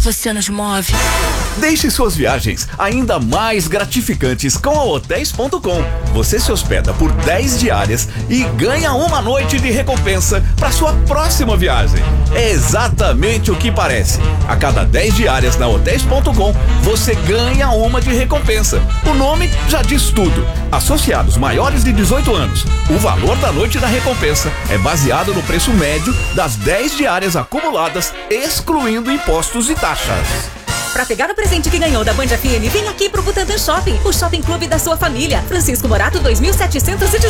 você nos move. Deixe suas viagens ainda mais gratificantes com a Hotéis.com. Você se hospeda por 10 diárias e ganha uma noite de recompensa para sua próxima viagem. É exatamente o que parece. A cada 10 diárias na Hotéis.com, você ganha uma de recompensa. O nome já diz tudo. Associados maiores de 18 anos. O valor da noite da recompensa é baseado no preço médio das 10 diárias acumuladas, excluindo impostos e taxas. Pra pegar o presente que ganhou da Band FM, vem aqui pro Butantã Shopping, o shopping clube da sua família. Francisco Morato 2718.